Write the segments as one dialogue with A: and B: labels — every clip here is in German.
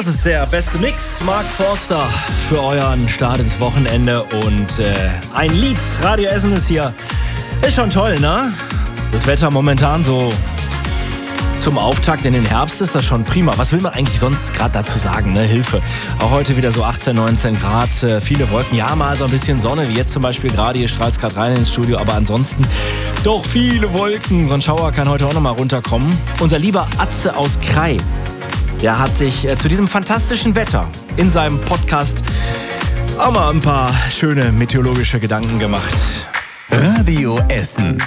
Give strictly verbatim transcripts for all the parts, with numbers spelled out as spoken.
A: Das ist der beste Mix. Mark Forster für euren Start ins Wochenende. Und äh, ein Lied, Radio Essen ist hier. Ist schon toll, ne? Das Wetter momentan so zum Auftakt in den Herbst ist das schon prima. Was will man eigentlich sonst gerade dazu sagen, ne? Hilfe. Auch heute wieder so achtzehn, neunzehn Grad, äh, viele Wolken. Ja, mal so ein bisschen Sonne, wie jetzt zum Beispiel gerade. Hier strahlt es gerade rein ins Studio. Aber ansonsten doch viele Wolken. So ein Schauer kann heute auch noch mal runterkommen. Unser lieber Atze aus Krai, der hat sich äh, zu diesem fantastischen Wetter in seinem Podcast auch mal ein paar schöne meteorologische Gedanken gemacht.
B: Radio Essen.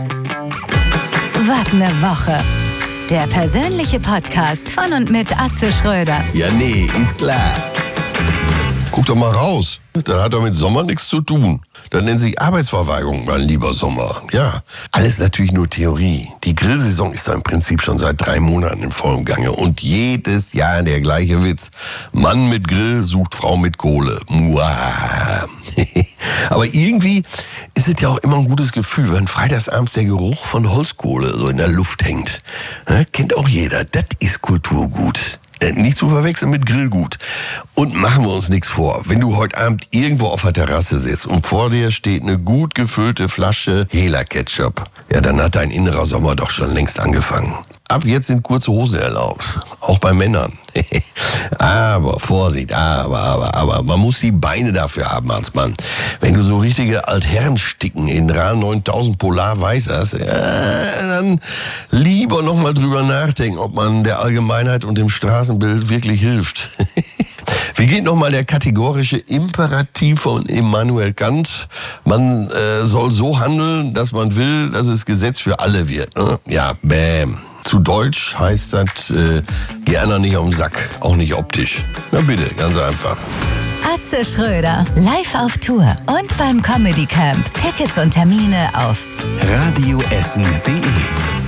C: Was ne Woche. Der persönliche Podcast von und mit Atze Schröder.
B: Ja, nee, ist klar.
D: Guck doch mal raus. Das hat doch mit Sommer nichts zu tun. Das nennt sich Arbeitsverweigerung, mein lieber Sommer. Ja, alles natürlich nur Theorie. Die Grillsaison ist doch im Prinzip schon seit drei Monaten in vollem Gange. Und jedes Jahr der gleiche Witz. Mann mit Grill sucht Frau mit Kohle. Muah. Aber irgendwie ist es ja auch immer ein gutes Gefühl, wenn freitagsabends der Geruch von Holzkohle so in der Luft hängt. Ja, kennt auch jeder. Das ist Kulturgut. Nicht zu verwechseln mit Grillgut. Und machen wir uns nichts vor. Wenn du heute Abend irgendwo auf der Terrasse sitzt und vor dir steht eine gut gefüllte Flasche Hela-Ketchup, ja, dann hat dein innerer Sommer doch schon längst angefangen. Ab jetzt sind kurze Hosen erlaubt. Auch bei Männern. Aber, Vorsicht, aber, aber, aber, man muss die Beine dafür haben als Mann. Wenn du so richtige Altherrensticken in R A neuntausend Polar weiß hast, ja, dann lieber nochmal drüber nachdenken, ob man der Allgemeinheit und dem Straßenbild wirklich hilft. Wie geht nochmal der kategorische Imperativ von Immanuel Kant? Man äh, soll so handeln, dass man will, dass es Gesetz für alle wird. Ne? Ja, bäm. Zu Deutsch heißt das, äh, geh einer nicht auf den Sack, auch nicht optisch. Na bitte, ganz einfach.
C: Atze Schröder, live auf Tour und beim Comedy Camp. Tickets und Termine auf
B: radioessen punkt de